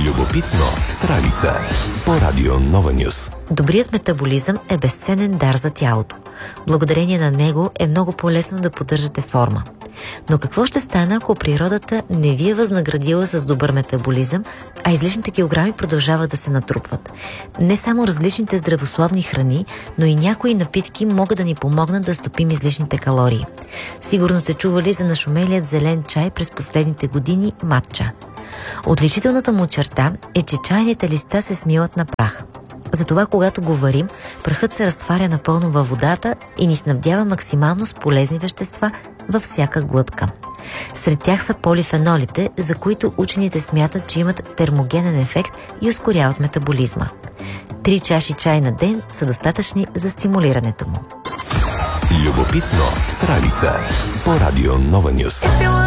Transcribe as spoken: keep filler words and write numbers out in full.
Любопитно с Ралица по Радио Нова Нюс. Добрият метаболизъм е безценен дар за тялото. Благодарение на него е много по-лесно да поддържате форма. Но какво ще стане, ако природата не ви е възнаградила с добър метаболизъм, а излишните килограми продължават да се натрупват? Не само различните здравословни храни, но и някои напитки могат да ни помогнат да стопим излишните калории. Сигурно сте чували за нашумелият зелен чай през последните години матча. Отличителната му черта е, че чайните листа се смилат на прах. Затова, когато го варим, прахът се разтваря напълно във водата и ни снабдява максимално с полезни вещества във всяка глътка. Сред тях са полифенолите, за които учените смятат, че имат термогенен ефект и ускоряват метаболизма. Три чаши чай на ден са достатъчни за стимулирането му. Любопитно с Ралица по Радио Нова Нюс.